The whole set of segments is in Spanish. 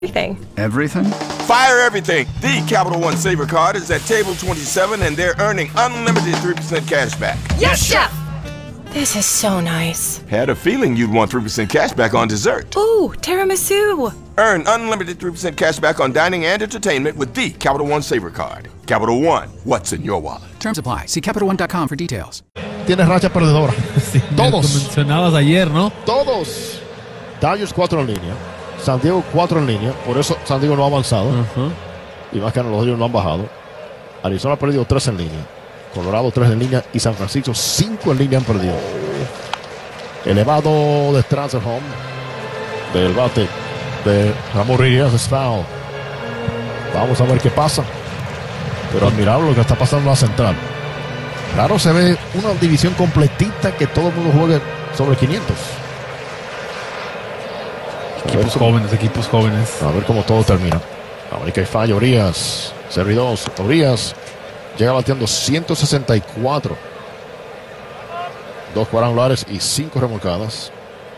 Everything? Fire everything. The Capital One Saver Card is at table 27 and they're earning unlimited 3% cash back. Yes, Chef! This is so nice. Had a feeling you'd want 3% cash back on dessert. Ooh, tiramisu. Earn unlimited 3% cash back on dining and entertainment with the Capital One Saver Card. Capital One, what's in your wallet? Terms apply. See CapitalOne.com for details. Tienes racha perdedora. Sí, Todos. Lo mencionabas ayer, ¿no? Todos. Dodgers 4 en línea. San Diego 4 en línea. Por eso San Diego no ha avanzado. Y más que los Dodgers no han bajado. Arizona ha perdido 3 en línea. Colorado 3 en línea. Y San Francisco 5 en línea han perdido. Elevado de Stranderholm. Del bate de Ramón Ríos es foul. Vamos a ver qué pasa. Pero admirable lo que está pasando en la central. Claro, se ve una división completita que todo el mundo juegue sobre 500. Equipos jóvenes. A ver cómo todo termina. A ver que falla Urias. Serie 2. Urias llega bateando 164. 2 cuadrangulares y 5 remolcadas.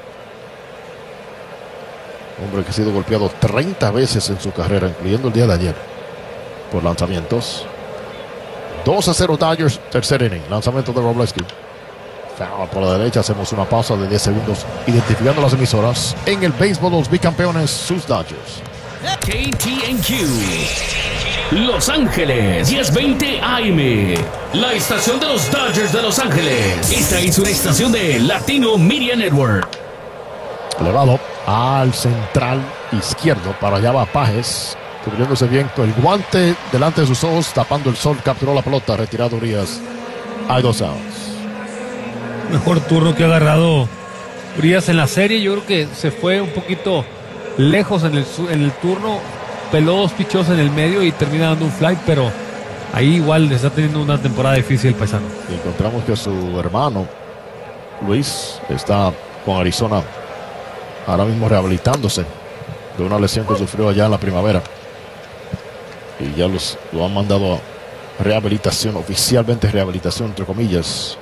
Hombre que ha sido golpeado 30 veces en su carrera, incluyendo el día de ayer, por lanzamientos. 2-0 Dodgers, tercer inning. Lanzamiento de Robleski. Foul por la derecha. Hacemos una pausa de 10 segundos identificando las emisoras. En el béisbol, los bicampeones, sus Dodgers. KTNQ Los Ángeles 1020 AM, la estación de los Dodgers de Los Ángeles. Esta es una estación de Latino Media Network. Elevado al central izquierdo. Para allá va Pajes, cubriéndose bien con el guante delante de sus ojos, tapando el sol. Capturó la pelota, retirado Urias. Hay 2 outs. Mejor turno que ha agarrado Urias en la serie. Yo creo que se fue un poquito lejos en el turno. Peló 2 pichos en el medio y termina dando un fly, pero ahí igual está teniendo una temporada difícil el paisano. Y encontramos que su hermano Luis está con Arizona ahora mismo rehabilitándose de una lesión que sufrió allá en la primavera. Y ya lo han mandado a rehabilitación, oficialmente rehabilitación entre comillas.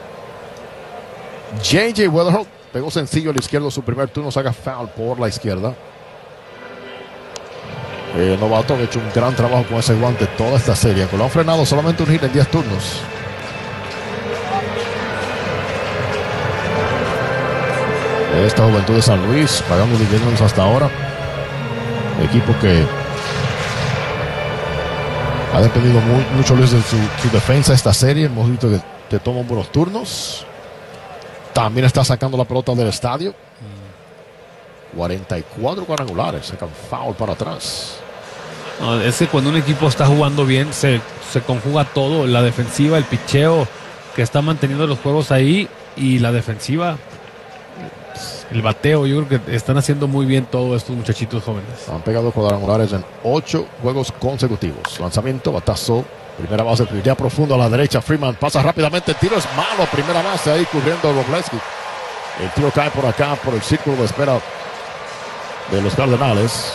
J.J. Weatherholt pegó sencillo al izquierdo su primer turno, saca foul por la izquierda. El novato ha hecho un gran trabajo con ese guante toda esta serie. Lo han frenado solamente un hit en 10 turnos. Esta juventud de San Luis pagando dividendos hasta ahora. Equipo que ha dependido mucho de su defensa esta serie. Hemos visto que te toman buenos turnos. También está sacando la pelota del estadio. 44 cuadrangulares. Sacan foul para atrás. No, es que cuando un equipo está jugando bien, se conjuga todo. La defensiva, el picheo, que está manteniendo los juegos ahí. Y la defensiva, el bateo. Yo creo que están haciendo muy bien todos estos muchachitos jóvenes. Han pegado cuadrangulares en 8 juegos consecutivos. Lanzamiento, batazo. Primera base, ya profundo a la derecha. Freeman pasa rápidamente. El tiro es malo. Primera base ahí cubriendo Robleski. El tiro cae por acá, por el círculo de espera de los Cardenales.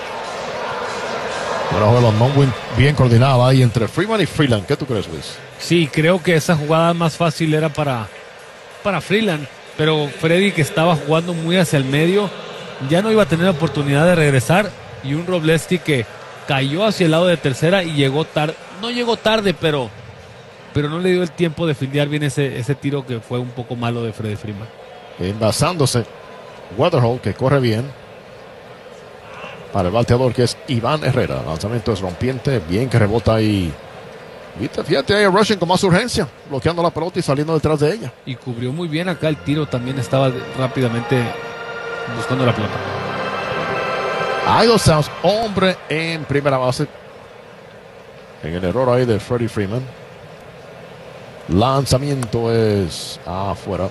Una jugada bien coordinada ahí entre Freeman y Freeland. ¿Qué tú crees, Luis? Sí, creo que esa jugada más fácil era para Freeland. Pero Freddy, que estaba jugando muy hacia el medio, ya no iba a tener oportunidad de regresar. Y un Robleski que cayó hacia el lado de tercera y llegó tarde. No llegó tarde, pero no le dio el tiempo de fildear bien ese tiro que fue un poco malo de Freddy Freeman. Envasándose Weatherholt, que corre bien. Para el bateador, que es Iván Herrera. Lanzamiento es rompiente. Bien que rebota ahí. Fíjate ahí Rushing con más urgencia, bloqueando la pelota y saliendo detrás de ella. Y cubrió muy bien acá el tiro. También estaba rápidamente buscando la pelota. Hay 2 outs. Hombre en primera base. En el error ahí de Freddie Freeman. Lanzamiento es afuera.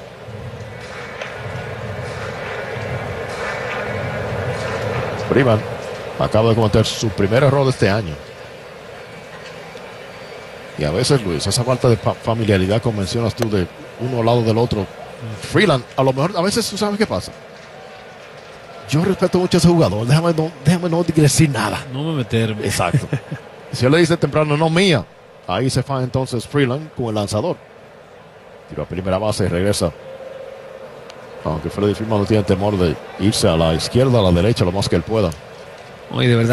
Freeman acaba de cometer su primer error de este año. Y a veces, Luis, esa falta de familiaridad, como mencionas tú, de uno al lado del otro. Freeland, a lo mejor, a veces tú sabes qué pasa. Yo respeto mucho a ese jugador. Déjame no decir nada. No me meterme. Exacto. Si él le dice temprano, no mía, ahí se fa entonces Freeland con el lanzador. Tiro a primera base y regresa. Aunque Freddie Freeman no tiene temor de irse a la izquierda, a la derecha, lo más que él pueda. Oye, de verdad.